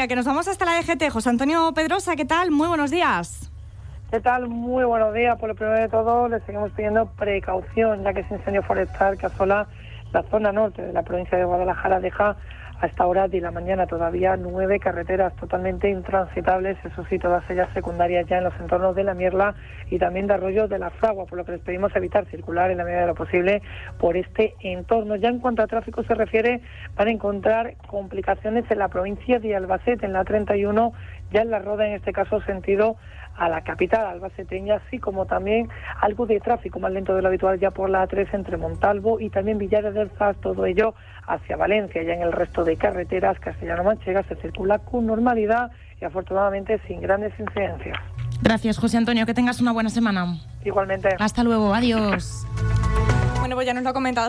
Venga, que nos vamos hasta la DGT. José Antonio Pedrosa, ¿qué tal? Muy buenos días. ¿Qué tal? Muy buenos días. Por lo primero de todo, les seguimos pidiendo precaución, ya que ese incendio forestal que asola la zona norte de la provincia de Guadalajara deja a esta hora de la mañana todavía 9 carreteras totalmente intransitables, eso sí, todas ellas secundarias ya en los entornos de la Mierla y también de Arroyo de la Fragua, por lo que les pedimos evitar circular en la medida de lo posible por este entorno. Ya en cuanto a tráfico se refiere, van a encontrar complicaciones en la provincia de Albacete, en la 31, ya en la Roda, en este caso sentido a la capital albaceteña, así como también algo de tráfico más lento de lo habitual ya por la A3 entre Montalvo y también Villares del Zas, todo ello hacia Valencia. Ya en el resto de carreteras castellano-manchegas se circula con normalidad y afortunadamente sin grandes incidencias. Gracias, José Antonio, que tengas una buena semana. Igualmente. Hasta luego, adiós. Bueno, pues ya nos lo ha comentado